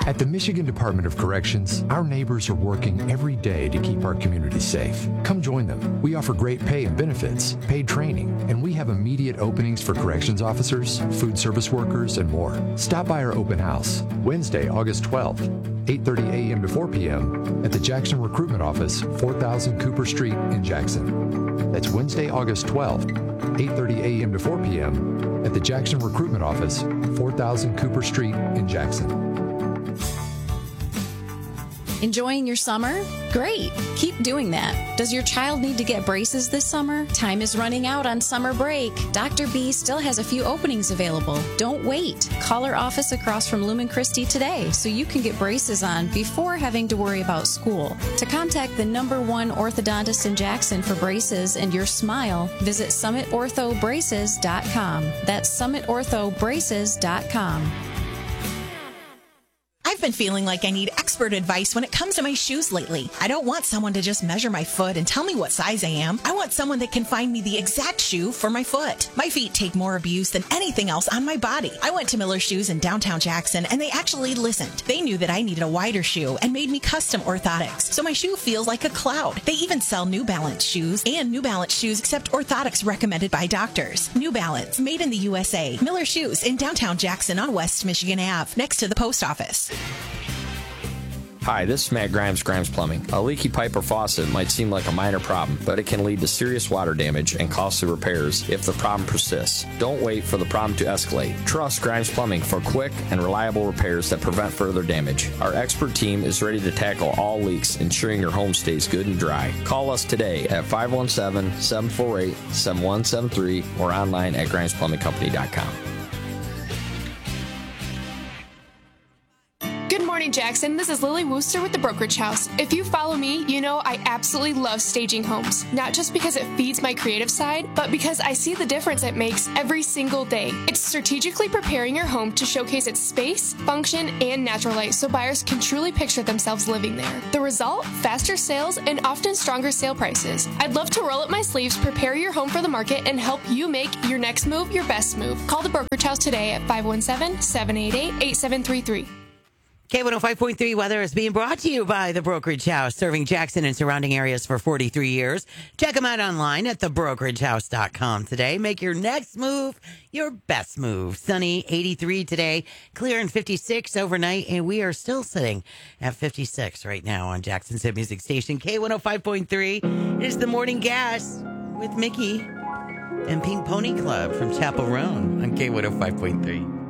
At the Michigan Department of Corrections, our neighbors are working every day to keep our community safe. Come join them. We offer great pay and benefits, paid training, and we have immediate openings for corrections officers, food service workers, and more. Stop by our open house, Wednesday, August 12th, 8:30 a.m. to 4 p.m. at the Jackson Recruitment Office, 4000 Cooper Street in Jackson. That's Wednesday, August 12th, 8:30 a.m. to 4 p.m. at the Jackson Recruitment Office, 4000 Cooper Street in Jackson. Enjoying your summer? Great. Keep doing that. Does your child need to get braces this summer? Time is running out on summer break. Dr. B still has a few openings available. Don't wait. Call our office across from Lumen Christi today so you can get braces on before having to worry about school. To contact the #1 orthodontist in Jackson for braces and your smile, visit summitorthobraces.com. That's summitorthobraces.com. I've been feeling like I need expert advice when it comes to my shoes lately. I don't want someone to just measure my foot and tell me what size I am. I want someone that can find me the exact shoe for my foot. My feet take more abuse than anything else on my body. I went to Miller Shoes in downtown Jackson, and they actually listened. They knew that I needed a wider shoe and made me custom orthotics, so my shoe feels like a cloud. They even sell New Balance shoes, and New Balance shoes accept orthotics recommended by doctors. New Balance, made in the USA. Miller Shoes in downtown Jackson on West Michigan Ave, next to the post office. Hi, this is Matt Grimes, Grimes Plumbing. A leaky pipe or faucet might seem like a minor problem, but it can lead to serious water damage and costly repairs if the problem persists. Don't wait for the problem to escalate. Trust Grimes Plumbing for quick and reliable repairs that prevent further damage. Our expert team is ready to tackle all leaks, ensuring your home stays good and dry. Call us today at 517-748-7173 or online at grimesplumbingcompany.com. Good morning, Jackson. This is Lily Wooster with the Brokerage House. If you follow me, you know I absolutely love staging homes. Not just because it feeds my creative side, but because I see the difference it makes every single day. It's strategically preparing your home to showcase its space, function, and natural light so buyers can truly picture themselves living there. The result? Faster sales and often stronger sale prices. I'd love to roll up my sleeves, prepare your home for the market, and help you make your next move your best move. Call the Brokerage House today at 517-788-8733. K105.3 weather is being brought to you by the Brokerage House, serving Jackson and surrounding areas for 43 years. Check them out online at thebrokeragehouse.com today. Make your next move your best move. Sunny, 83 today, clear and 56 overnight, and we are still sitting at 56 right now on Jackson's Hit Music Station, K105.3. It is the Morning Gas with Mickey and Pink Pony Club from Chapel Roan on K105.3.